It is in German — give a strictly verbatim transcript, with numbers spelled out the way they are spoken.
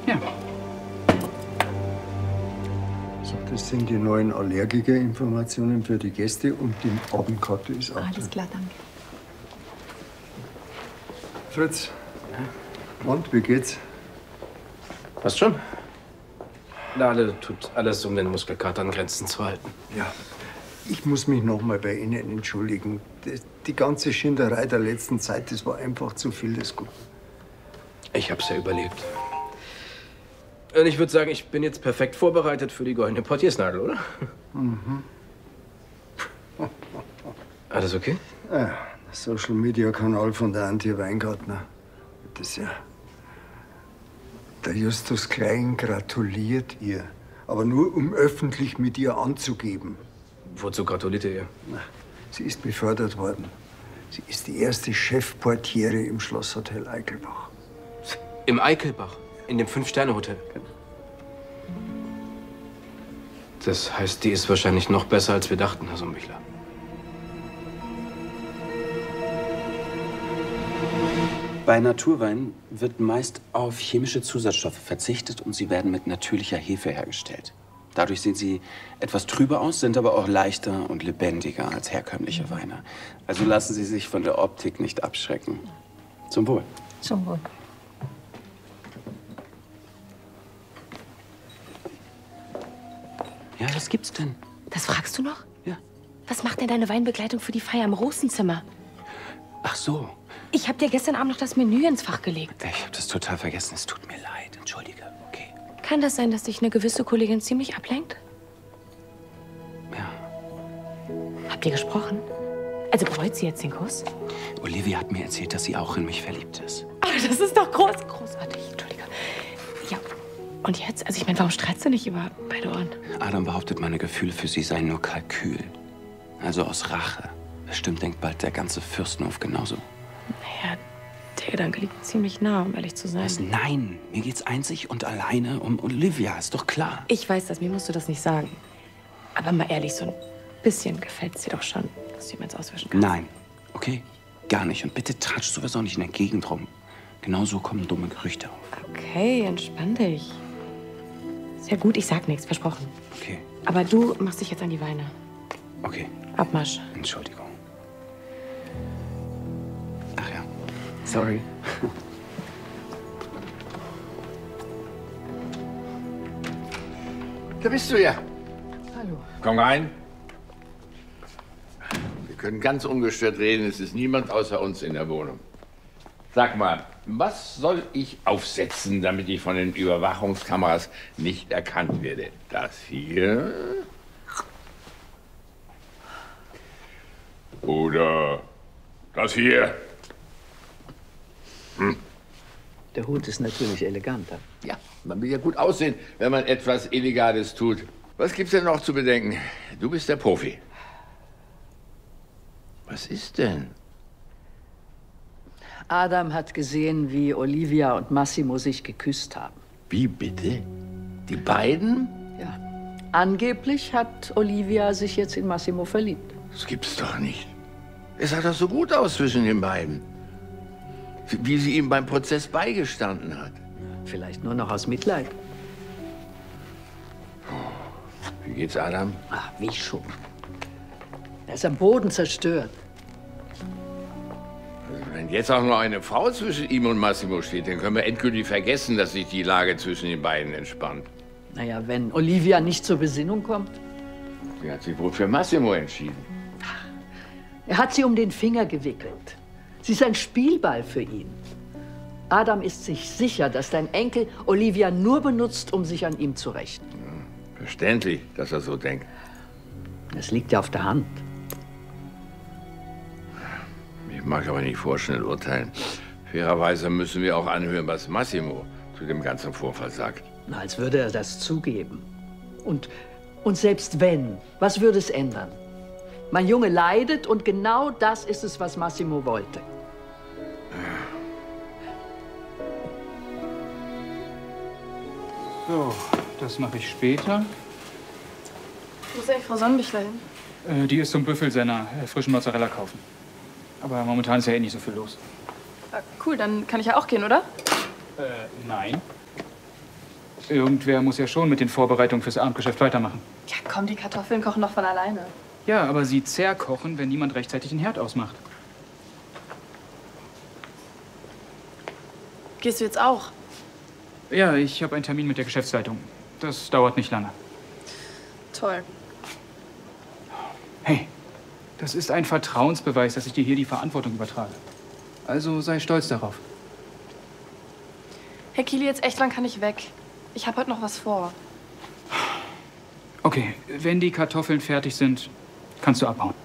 Ja. So, das sind die neuen Allergiker-Informationen für die Gäste und die Abendkarte ist auch. Alles klar, danke. Fritz, und wie geht's? Passt schon. Lale tut alles, um den Muskelkater an Grenzen zu halten. Ja, ich muss mich noch mal bei Ihnen entschuldigen. Die, die ganze Schinderei der letzten Zeit, das war einfach zu viel des Guten. Ich hab's ja überlebt. Und ich würde sagen, ich bin jetzt perfekt vorbereitet für die goldene Portiersnadel, oder? Mhm. Alles okay? Ja, der Social-Media-Kanal von der Antje Weingartner. Das ja. Der Justus Klein gratuliert ihr. Aber nur, um öffentlich mit ihr anzugeben. Wozu gratuliert ihr ihr? Na, sie ist befördert worden. Sie ist die erste Chefportiere im Schlosshotel Eickelbach. Im Eickelbach? In dem Fünf-Sterne-Hotel? Das heißt, die ist wahrscheinlich noch besser, als wir dachten, Herr Sumbichler. Bei Naturwein wird meist auf chemische Zusatzstoffe verzichtet und sie werden mit natürlicher Hefe hergestellt. Dadurch sehen sie etwas trüber aus, sind aber auch leichter und lebendiger als herkömmliche Weine. Also lassen Sie sich von der Optik nicht abschrecken. Zum Wohl. Zum Wohl. Ja, was gibt's denn? Das fragst du noch? Ja. Was macht denn deine Weinbegleitung für die Feier im Rosenzimmer? Ach so. Ich habe dir gestern Abend noch das Menü ins Fach gelegt. Ich habe das total vergessen. Es tut mir leid. Entschuldige. Okay. Kann das sein, dass dich eine gewisse Kollegin ziemlich ablenkt? Ja. Habt ihr gesprochen? Also bereut sie jetzt den Kuss? Olivia hat mir erzählt, dass sie auch in mich verliebt ist. Ach, das ist doch groß, großartig. Entschuldige. Ja, und jetzt? Also ich meine, warum streitst du nicht über beide Ohren? Adam behauptet, meine Gefühle für sie seien nur Kalkül. Also aus Rache. Bestimmt denkt bald der ganze Fürstenhof genauso. Naja, der Gedanke liegt ziemlich nah, um ehrlich zu sein. Was? Nein, mir geht's einzig und alleine um Olivia, ist doch klar. Ich weiß das, mir musst du das nicht sagen. Aber mal ehrlich, so ein bisschen gefällt's dir doch schon, dass du ihm jetzt auswischen kannst. Nein, okay? Gar nicht. Und bitte tratsch sowieso nicht in der Gegend rum. Genau so kommen dumme Gerüchte auf. Okay, entspann dich. Ist ja gut, ich sag nichts, versprochen. Okay. Aber du machst dich jetzt an die Weine. Okay. Abmarsch. Entschuldigung. Ach ja. Sorry. Da bist du ja. Hallo. Komm rein. Wir können ganz ungestört reden. Es ist niemand außer uns in der Wohnung. Sag mal, was soll ich aufsetzen, damit ich von den Überwachungskameras nicht erkannt werde? Das hier? Oder das hier? Hm. Der Hut ist natürlich eleganter. Ja, man will ja gut aussehen, wenn man etwas Illegales tut. Was gibt's denn noch zu bedenken? Du bist der Profi. Was ist denn? Adam hat gesehen, wie Olivia und Massimo sich geküsst haben. Wie bitte? Die beiden? Ja. Angeblich hat Olivia sich jetzt in Massimo verliebt. Das gibt's doch nicht. Es sah doch so gut aus zwischen den beiden. Wie sie ihm beim Prozess beigestanden hat. Vielleicht nur noch aus Mitleid. Wie geht's Adam? Ach, wie schon. Er ist am Boden zerstört. Also wenn jetzt auch noch eine Frau zwischen ihm und Massimo steht, dann können wir endgültig vergessen, dass sich die Lage zwischen den beiden entspannt. Naja, wenn Olivia nicht zur Besinnung kommt. Sie hat sich wohl für Massimo entschieden. Er hat sie um den Finger gewickelt. Sie ist ein Spielball für ihn. Adam ist sich sicher, dass dein Enkel Olivia nur benutzt, um sich an ihm zu rächen. Ja, verständlich, dass er so denkt. Das liegt ja auf der Hand. Ich mag aber nicht vorschnell urteilen. Fairerweise müssen wir auch anhören, was Massimo zu dem ganzen Vorfall sagt. Na, als würde er das zugeben. Und, und selbst wenn, was würde es ändern? Mein Junge leidet und genau das ist es, was Massimo wollte. So, das mache ich später. Wo ist eigentlich Frau Sonnenbichler hin? Äh, die ist zum Büffelsenner, äh, frischen Mozzarella kaufen. Aber momentan ist ja eh nicht so viel los. Ah, cool, dann kann ich ja auch gehen, oder? Äh, nein. Irgendwer muss ja schon mit den Vorbereitungen fürs Abendgeschäft weitermachen. Ja, komm, die Kartoffeln kochen doch von alleine. Ja, aber sie zerkochen, wenn niemand rechtzeitig den Herd ausmacht. Gehst du jetzt auch? Ja, ich habe einen Termin mit der Geschäftsleitung. Das dauert nicht lange. Toll. Hey, das ist ein Vertrauensbeweis, dass ich dir hier die Verantwortung übertrage. Also sei stolz darauf. Herr Kili, jetzt echt lang kann ich weg. Ich habe heute noch was vor. Okay, wenn die Kartoffeln fertig sind, kannst du abhauen.